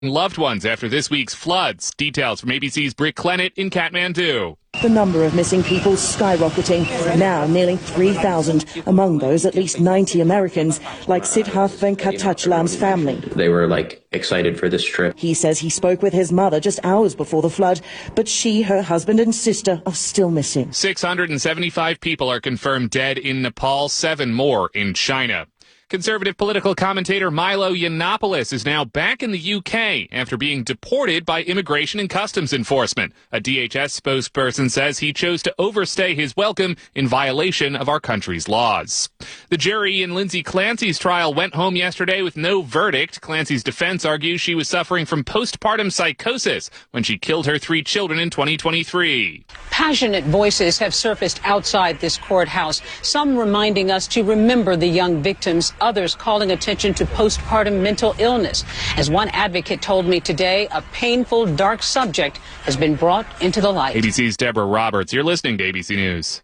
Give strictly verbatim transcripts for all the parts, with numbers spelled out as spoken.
loved ones after this week's floods. Details from A B C's Britt Clennett in Kathmandu. The number of missing people skyrocketing, now nearly three thousand. Among those, at least ninety Americans, like Siddharth Venkatachalam's family. They were, like, excited for this trip. He says he spoke with his mother just hours before the flood, but she, her husband and sister are still missing. six hundred seventy-five people are confirmed dead in Nepal, seven more in China. Conservative political commentator Milo Yiannopoulos is now back in the U K after being deported by Immigration and Customs Enforcement. A D H S spokesperson says he chose to overstay his welcome in violation of our country's laws. The jury in Lindsay Clancy's trial went home yesterday with no verdict. Clancy's defense argues she was suffering from postpartum psychosis when she killed her three children in twenty twenty-three. Passionate voices have surfaced outside this courthouse, some reminding us to remember the young victims, others calling attention to postpartum mental illness. As one advocate told me today, a painful, dark subject has been brought into the light. A B C's Deborah Roberts. You're listening to A B C News.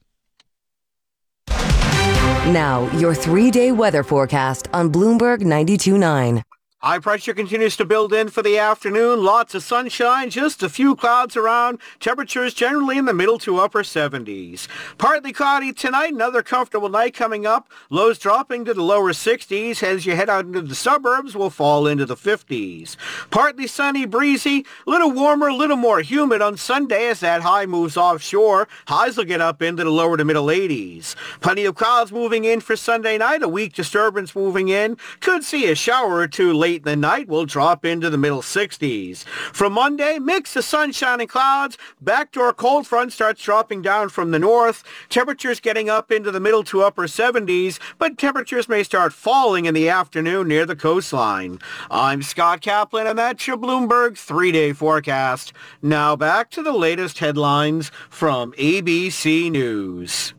Now, your three-day weather forecast on Bloomberg ninety-two point nine. High pressure continues to build in for the afternoon. Lots of sunshine, just a few clouds around. Temperatures generally in the middle to upper seventies. Partly cloudy tonight, another comfortable night coming up. Lows dropping to the lower sixties. As you head out into the suburbs, will fall into the fifties. Partly sunny, breezy, a little warmer, a little more humid on Sunday as that high moves offshore. Highs will get up into the lower to middle eighties. Plenty of clouds moving in for Sunday night. A weak disturbance moving in. Could see a shower or two late in the night, will drop into the middle sixties. From Monday, mix of sunshine and clouds. Backdoor cold front starts dropping down from the north. Temperatures getting up into the middle to upper seventies, but temperatures may start falling in the afternoon near the coastline. I'm Scott Kaplan, and that's your Bloomberg three-day forecast. Now back to the latest headlines from A B C News.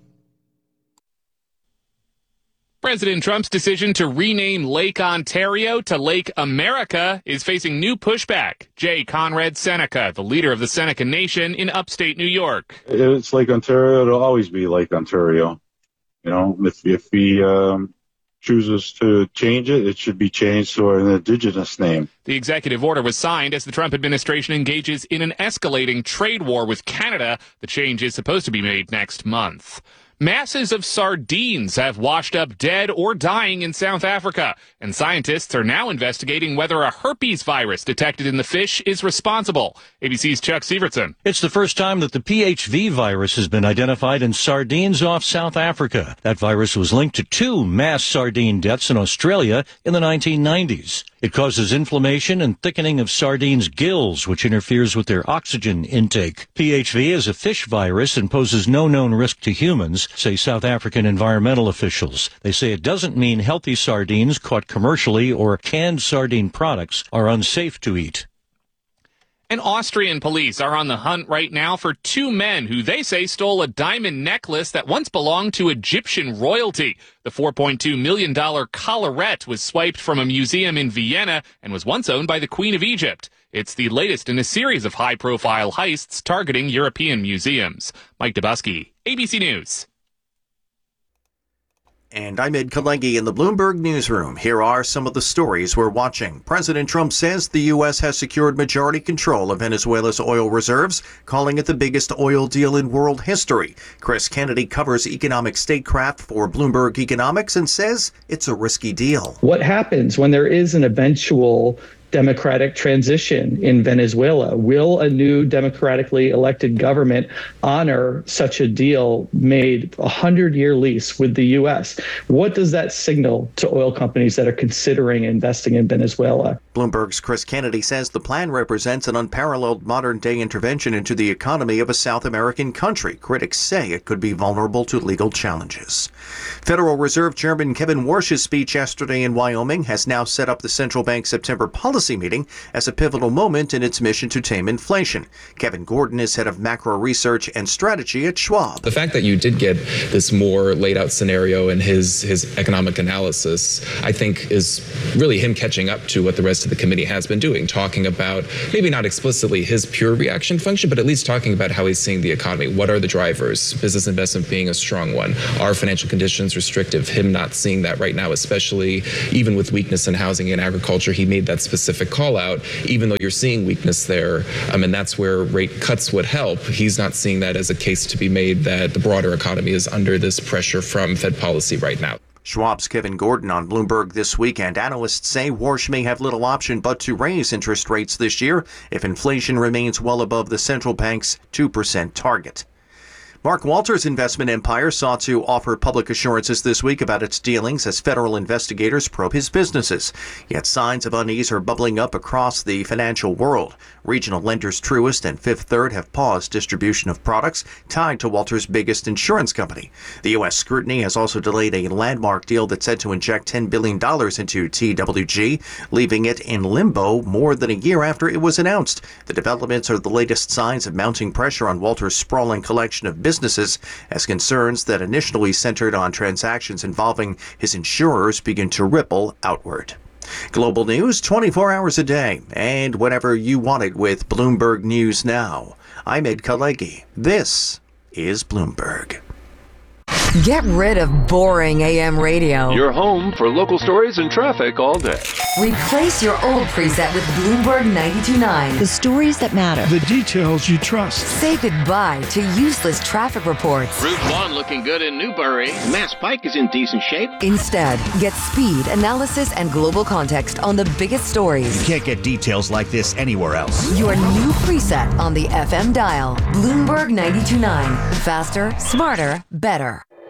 President Trump's decision to rename Lake Ontario to Lake America is facing new pushback. Jay Conrad Seneca, the leader of the Seneca Nation in upstate New York. It's Lake Ontario. It'll always be Lake Ontario. You know, if, if he um, chooses to change it, it should be changed to an indigenous name. The executive order was signed as the Trump administration engages in an escalating trade war with Canada. The change is supposed to be made next month. Masses of sardines have washed up dead or dying in South Africa, and scientists are now investigating whether a herpes virus detected in the fish is responsible. A B C's Chuck Sievertson. It's the first time that the P H V virus has been identified in sardines off South Africa. That virus was linked to two mass sardine deaths in Australia in the nineteen nineties. It causes inflammation and thickening of sardines' gills, which interferes with their oxygen intake. P H V is a fish virus and poses no known risk to humans, say South African environmental officials. They say it doesn't mean healthy sardines caught commercially or canned sardine products are unsafe to eat. And Austrian police are on the hunt right now for two men who they say stole a diamond necklace that once belonged to Egyptian royalty. The four point two million dollars collarette was swiped from a museum in Vienna and was once owned by the Queen of Egypt. It's the latest in a series of high-profile heists targeting European museums. Mike Dubusky, A B C News. And I'm Ed Kalegi in the Bloomberg Newsroom. Here are some of the stories we're watching. President Trump says the U S has secured majority control of Venezuela's oil reserves, calling it the biggest oil deal in world history. Chris Kennedy covers economic statecraft for Bloomberg Economics and says it's a risky deal. What happens when there is an eventual democratic transition in Venezuela? Will a new democratically elected government honor such a deal made a hundred-year lease with the U S? What does that signal to oil companies that are considering investing in Venezuela? Bloomberg's Chris Kennedy says the plan represents an unparalleled modern-day intervention into the economy of a South American country. Critics say it could be vulnerable to legal challenges. Federal Reserve Chairman Kevin Warsh's speech yesterday in Wyoming has now set up the central bank's September policy meeting as a pivotal moment in its mission to tame inflation. Kevin Gordon is head of macro research and strategy at Schwab. The fact that you did get this more laid out scenario in his, his economic analysis, I think is really him catching up to what the rest of to the committee has been doing, talking about maybe not explicitly his pure reaction function, but at least talking about how he's seeing the economy. What are the drivers? Business investment being a strong one. Are financial conditions restrictive? Him not seeing that right now, especially even with weakness in housing and agriculture. He made that specific call out, even though you're seeing weakness there. Um, and that's where rate cuts would help. He's not seeing that as a case to be made that the broader economy is under this pressure from Fed policy right now. Schwab's Kevin Gordon on Bloomberg This Week, and analysts say Warsh may have little option but to raise interest rates this year if inflation remains well above the central bank's two percent target. Mark Walters' investment empire sought to offer public assurances this week about its dealings as federal investigators probe his businesses. Yet signs of unease are bubbling up across the financial world. Regional lenders Truist and Fifth Third have paused distribution of products tied to Walters' biggest insurance company. The U S scrutiny has also delayed a landmark deal that's said to inject ten billion dollars into T W G, leaving it in limbo more than a year after it was announced. The developments are the latest signs of mounting pressure on Walters' sprawling collection of businesses as concerns that initially centered on transactions involving his insurers begin to ripple outward. Global news twenty-four hours a day and whenever you want it with Bloomberg News Now. I'm Ed Kalegi. This is Bloomberg. Get rid of boring A M radio. Your home for local stories and traffic all day. Replace your old preset with Bloomberg ninety-two point nine. The stories that matter. The details you trust. Say goodbye to useless traffic reports. Route one looking good in Newbury. Mass Pike is in decent shape. Instead, get speed, analysis, and global context on the biggest stories. You can't get details like this anywhere else. Your new preset on the F M dial. Bloomberg ninety-two point nine. Faster, smarter, better.